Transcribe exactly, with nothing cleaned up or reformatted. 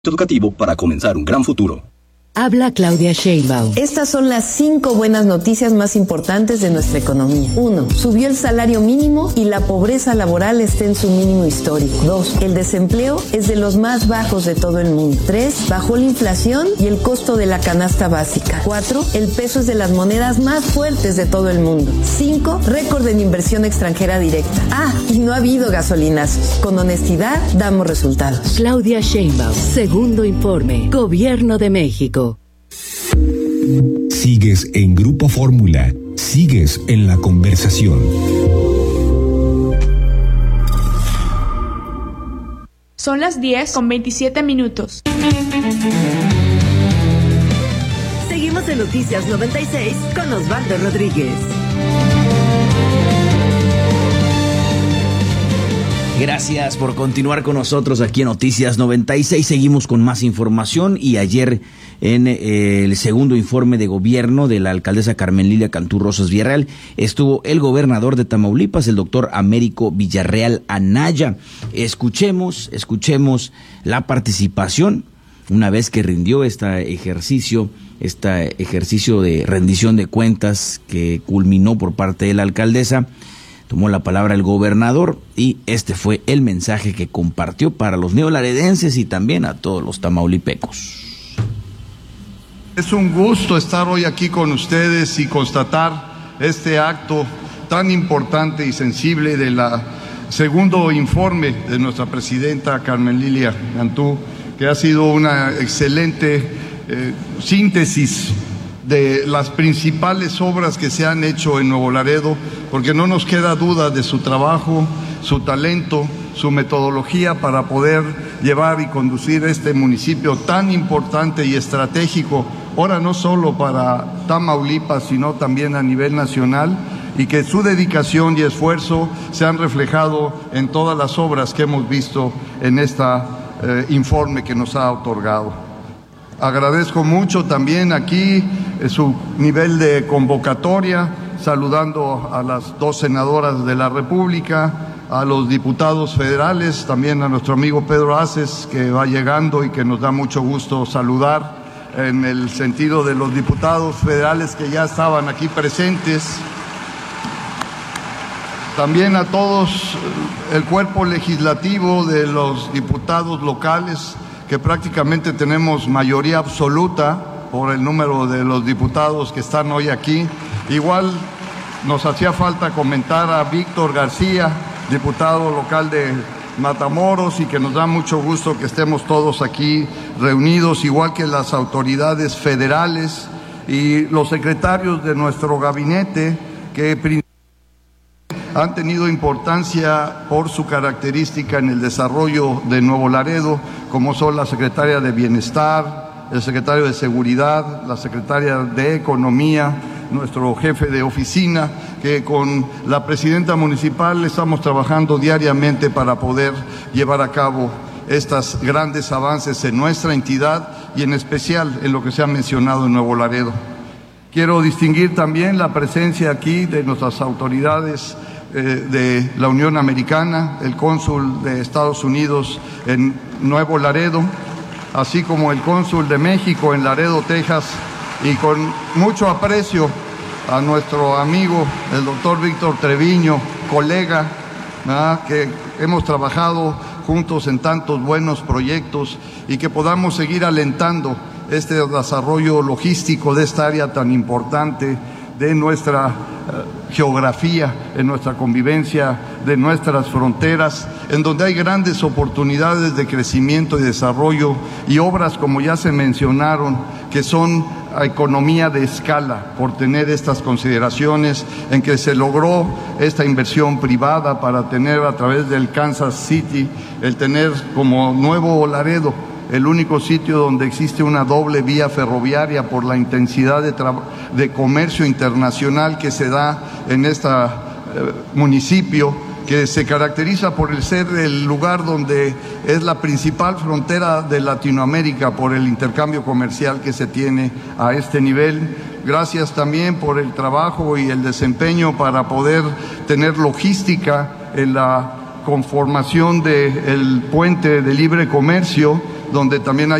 educativo para comenzar un gran futuro. Habla Claudia Sheinbaum. Estas son las cinco buenas noticias más importantes de nuestra economía. Uno, subió el salario mínimo y la pobreza laboral está en su mínimo histórico. Dos, el desempleo es de los más bajos de todo el mundo. Tres, bajó la inflación y el costo de la canasta básica. Cuatro, el peso es de las monedas más fuertes de todo el mundo. Cinco, récord en inversión extranjera directa. Ah, y no ha habido gasolinazos. Con honestidad damos resultados. Claudia Sheinbaum, segundo informe, Gobierno de México. Sigues en Grupo Fórmula, sigues en la conversación. Son las diez con veintisiete minutos. Seguimos en Noticias noventa y seis con Osvaldo Rodríguez. Gracias por continuar con nosotros aquí en Noticias noventa y seis. Seguimos con más información y ayer en eh, el segundo informe de gobierno de la alcaldesa Carmen Lilia Cantú Rosas Villarreal estuvo el gobernador de Tamaulipas, el doctor Américo Villarreal Anaya. Escuchemos, escuchemos la participación una vez que rindió este ejercicio, este ejercicio de rendición de cuentas que culminó por parte de la alcaldesa. Tomó la palabra el gobernador y este fue el mensaje que compartió para los neolaredenses y también a todos los tamaulipecos. Es un gusto estar hoy aquí con ustedes y constatar este acto tan importante y sensible del segundo informe de nuestra presidenta Carmen Lilia Cantú, que ha sido una excelente eh, síntesis de las principales obras que se han hecho en Nuevo Laredo, porque no nos queda duda de su trabajo, su talento, su metodología para poder llevar y conducir este municipio tan importante y estratégico, ahora no solo para Tamaulipas, sino también a nivel nacional, y que su dedicación y esfuerzo se han reflejado en todas las obras que hemos visto en este eh, informe que nos ha otorgado. Agradezco mucho también aquí eh, su nivel de convocatoria, saludando a las dos senadoras de la República, a los diputados federales, también a nuestro amigo Pedro Aces, que va llegando y que nos da mucho gusto saludar, en el sentido de los diputados federales que ya estaban aquí presentes. También a todos el cuerpo legislativo de los diputados locales, que prácticamente tenemos mayoría absoluta por el número de los diputados que están hoy aquí. Igual nos hacía falta comentar a Víctor García, diputado local de Matamoros, y que nos da mucho gusto que estemos todos aquí reunidos, igual que las autoridades federales y los secretarios de nuestro gabinete, que han tenido importancia por su característica en el desarrollo de Nuevo Laredo, como son la secretaria de Bienestar, el secretario de Seguridad, la secretaria de Economía, nuestro jefe de oficina, que con la presidenta municipal estamos trabajando diariamente para poder llevar a cabo estos grandes avances en nuestra entidad y en especial en lo que se ha mencionado en Nuevo Laredo. Quiero distinguir también la presencia aquí de nuestras autoridades eh, de la Unión Americana, el cónsul de Estados Unidos en Nuevo Laredo, así como el cónsul de México en Laredo, Texas, y con mucho aprecio a nuestro amigo, el doctor Víctor Treviño, colega, ¿verdad?, que hemos trabajado juntos en tantos buenos proyectos y que podamos seguir alentando este desarrollo logístico de esta área tan importante de nuestra uh, geografía, en nuestra convivencia, de nuestras fronteras, en donde hay grandes oportunidades de crecimiento y desarrollo y obras, como ya se mencionaron, que son a economía de escala, por tener estas consideraciones, en que se logró esta inversión privada para tener a través del Kansas City, el tener como Nuevo Laredo el único sitio donde existe una doble vía ferroviaria por la intensidad de, de comercio internacional que se da en este eh, municipio, que se caracteriza por el ser el lugar donde es la principal frontera de Latinoamérica por el intercambio comercial que se tiene a este nivel. Gracias también por el trabajo y el desempeño para poder tener logística en la conformación del puente de libre comercio donde también hay